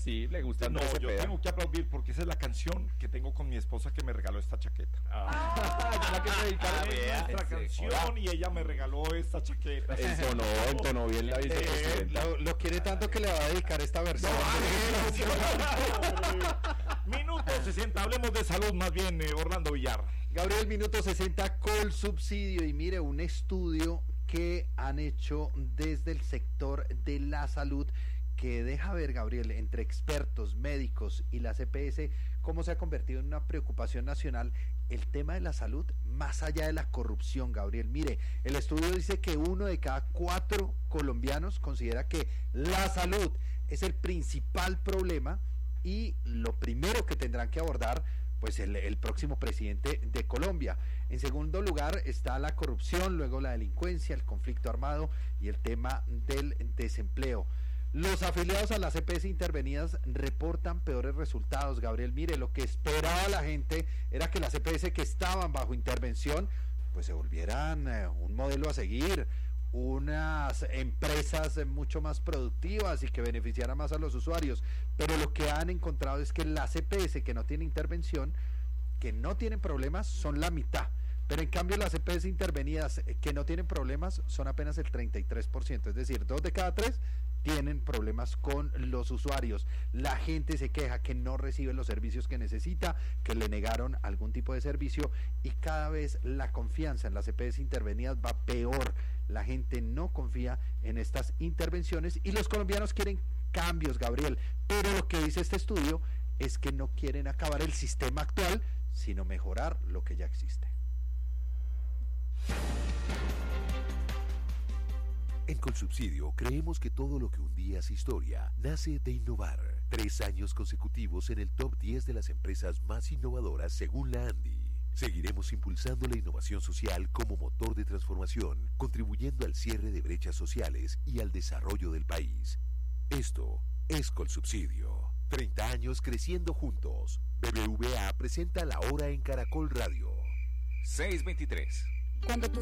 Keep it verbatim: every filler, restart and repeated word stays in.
sí, le gusta No, Andrés yo Cepeda. tengo que aplaudir porque esa es la canción que tengo con mi esposa que me regaló esta chaqueta. Ah, es la que se dedicaron. Es Vea, nuestra ese, canción hola. y ella me regaló esta chaqueta. Entonó, entonó bien la Eh, vicepresidenta. lo, lo quiere tanto que le va a dedicar esta versión. Minuto sesenta, hablemos de salud más bien, eh, Orlando Villar. Gabriel, minuto sesenta, Colsubsidio. Y mire, un estudio que han hecho desde el sector de la salud que deja ver, Gabriel, entre expertos, médicos y la C P S, cómo se ha convertido en una preocupación nacional el tema de la salud, más allá de la corrupción, Gabriel. Mire, el estudio dice que uno de cada cuatro colombianos considera que la salud es el principal problema y lo primero que tendrán que abordar pues el, el próximo presidente de Colombia. En segundo lugar está la corrupción, luego la delincuencia, el conflicto armado y el tema del desempleo. Los afiliados a las E P S intervenidas reportan peores resultados, Gabriel. Mire, lo que esperaba la gente era que las E P S que estaban bajo intervención pues se volvieran eh, un modelo a seguir, unas empresas mucho más productivas y que beneficiaran más a los usuarios, pero lo que han encontrado es que las E P S que no tienen intervención, que no tienen problemas, son la mitad, pero en cambio las E P S intervenidas que no tienen problemas son apenas el treinta y tres por ciento, es decir, dos de cada tres tienen problemas con los usuarios. La gente se queja que no recibe los servicios que necesita, que le negaron algún tipo de servicio y cada vez la confianza en las E P S intervenidas va peor. La gente no confía en estas intervenciones y los colombianos quieren cambios, Gabriel, pero lo que dice este estudio es que no quieren acabar el sistema actual, sino mejorar lo que ya existe. En Colsubsidio creemos que todo lo que un día es historia nace de innovar. Tres años consecutivos en el top diez de las empresas más innovadoras según la ANDI. Seguiremos impulsando la innovación social como motor de transformación, contribuyendo al cierre de brechas sociales y al desarrollo del país. Esto es Colsubsidio. treinta años creciendo juntos. B B V A presenta La Hora en Caracol Radio. seis veintitrés. Cuando tu